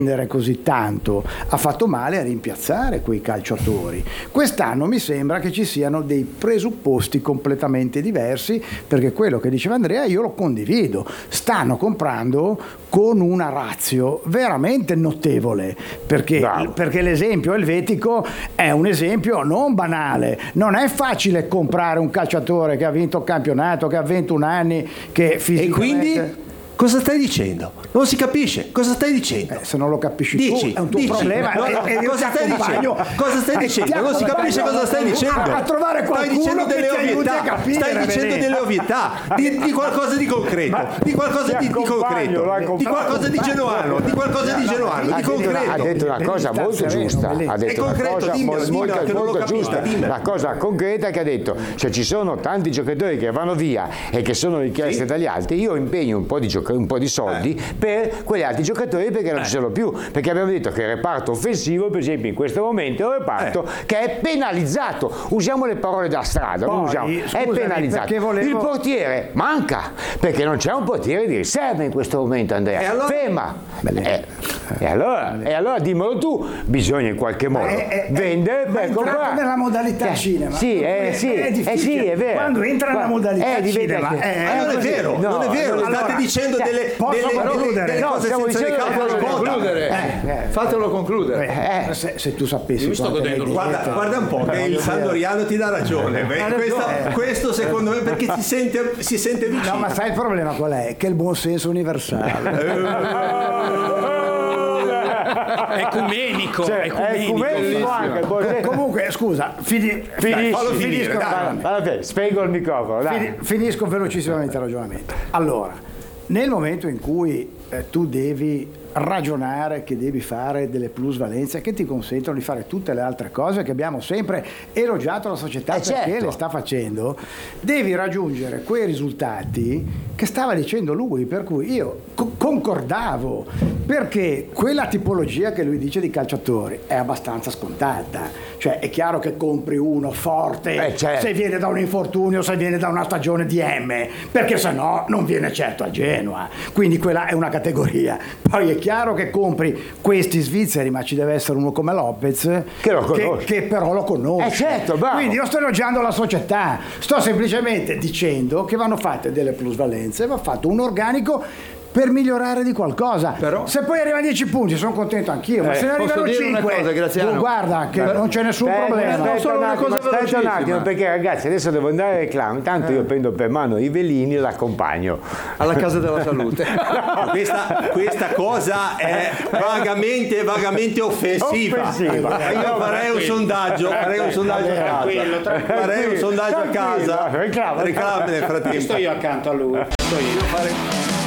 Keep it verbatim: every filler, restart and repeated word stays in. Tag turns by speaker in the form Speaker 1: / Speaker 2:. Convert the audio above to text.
Speaker 1: così tanto ha fatto male a rimpiazzare quei calciatori. Quest'anno mi sembra che ci siano dei presupposti completamente diversi, perché quello che diceva Andrea io lo condivido, stanno comprando con una ratio veramente notevole, perché, perché l'esempio elvetico è un esempio non banale, non è facile comprare un calciatore che ha vinto il campionato, che ha ventuno anni, che fisicamente...
Speaker 2: E quindi cosa stai dicendo? Non si capisce. Cosa stai dicendo?
Speaker 1: Eh, se non lo capisci
Speaker 2: dici,
Speaker 1: tu, è un tuo
Speaker 2: dici.
Speaker 1: problema.
Speaker 2: No, no,
Speaker 1: e, e
Speaker 2: cosa stai dicendo? Cosa stai dicendo? Non si capisce cosa stai dicendo.
Speaker 1: A, a trovare qualcuno
Speaker 2: stai dicendo delle
Speaker 1: che ti aiuti
Speaker 2: ovvietà.
Speaker 1: a capire.
Speaker 2: Stai dicendo delle ovvietà. Di, di qualcosa di concreto.
Speaker 3: Ma
Speaker 2: di qualcosa di, di concreto. Di qualcosa di genuano. Di qualcosa di genuano. Di concreto.
Speaker 3: Ha detto una cosa molto giusta. Ha detto una cosa molto, molto giusta. La cosa concreta è che ha detto: se ci sono tanti giocatori che vanno via e che sono richiesti dagli altri, io impegno un po' di, gioca- un po' di soldi per quegli altri giocatori perché non ci sono più, perché abbiamo detto che il reparto offensivo, per esempio, in questo momento è un reparto eh. che è penalizzato. Usiamo le parole da strada. Poi, non usiamo. Scusami, è penalizzato. Volevo... Il portiere manca perché non c'è un portiere di riserva in questo momento, Andrea.
Speaker 2: E allora?
Speaker 3: Ferma. Eh, e, allora, e allora dimmelo tu, bisogna in qualche modo
Speaker 1: è, è,
Speaker 3: vendere
Speaker 1: è,
Speaker 3: per comprare.
Speaker 1: nella modalità
Speaker 3: eh,
Speaker 1: cinema.
Speaker 3: Sì, è,
Speaker 1: è,
Speaker 3: sì,
Speaker 1: è,
Speaker 3: è, sì, è vero.
Speaker 1: Quando entra nella modalità
Speaker 3: eh,
Speaker 1: cinema,
Speaker 3: che,
Speaker 1: è,
Speaker 2: eh, non è vero,
Speaker 3: no,
Speaker 2: non è vero.
Speaker 3: allora,
Speaker 2: State dicendo
Speaker 3: cioè,
Speaker 2: delle,
Speaker 1: posso
Speaker 2: delle,
Speaker 1: concludere?
Speaker 2: delle
Speaker 3: No,
Speaker 2: cose
Speaker 3: stiamo
Speaker 2: senza
Speaker 3: dicendo
Speaker 2: le
Speaker 3: fatelo
Speaker 2: concludere.
Speaker 1: Eh, eh.
Speaker 4: Fatelo concludere.
Speaker 1: Eh, se, se tu sapessi
Speaker 4: Mi sto godendo.
Speaker 2: Guarda, guarda un po', che il Sandoriano ti dà ragione. Questa, questo secondo me perché si sente, si sente vicino.
Speaker 1: No, ma sai il problema qual è? Che il buon senso universale.
Speaker 4: Ecumenico,
Speaker 3: cioè,
Speaker 4: ecumenico.
Speaker 3: ecumenico anche.
Speaker 1: Comunque, scusa, fini,
Speaker 3: finisci,
Speaker 1: dai,
Speaker 3: finisco,
Speaker 1: finisco,
Speaker 3: dai, dai, dai, spengo il microfono. Dai.
Speaker 1: Fini, finisco velocissimamente il ragionamento. Allora, nel momento in cui eh, tu devi ragionare che devi fare delle plusvalenze che ti consentono di fare tutte le altre cose che abbiamo sempre elogiato la società
Speaker 3: eh
Speaker 1: perché
Speaker 3: certo.
Speaker 1: le sta facendo, devi raggiungere quei risultati che stava dicendo lui, per cui io co- concordavo, perché quella tipologia che lui dice di calciatori è abbastanza scontata, cioè è chiaro che compri uno forte
Speaker 3: eh certo.
Speaker 1: se viene da un infortunio, se viene da una stagione di M, perché se no non viene certo a Genoa, quindi quella è una categoria. Poi è chiaro che compri questi svizzeri, ma ci deve essere uno come Lopez
Speaker 3: che, lo
Speaker 1: che, che però lo conosce.
Speaker 3: Eh certo, bravo.
Speaker 1: Quindi io sto elogiando la società, sto semplicemente dicendo che vanno fatte delle plusvalenze, va fatto un organico per migliorare di qualcosa.
Speaker 4: Però,
Speaker 1: se poi arrivano dieci punti sono contento anch'io, ma
Speaker 4: eh,
Speaker 1: se ne arrivano cinque, oh, guarda che
Speaker 3: Beh,
Speaker 1: non c'è nessun
Speaker 3: aspetta,
Speaker 1: problema.
Speaker 3: aspetta,
Speaker 4: solo
Speaker 3: un
Speaker 4: una
Speaker 3: attimo,
Speaker 4: cosa
Speaker 3: aspetta un attimo,
Speaker 4: velocissima.
Speaker 3: perché ragazzi adesso devo andare al reclamo, intanto eh. io prendo per mano i velini e l'accompagno
Speaker 4: alla casa della salute.
Speaker 2: questa, questa cosa è vagamente vagamente offensiva,
Speaker 3: offensiva.
Speaker 2: Io farei un sondaggio farei un sondaggio a casa farei un sondaggio a casa
Speaker 3: reclama
Speaker 2: reclama nel frattempo.
Speaker 4: Sto io accanto a lui. Sto io.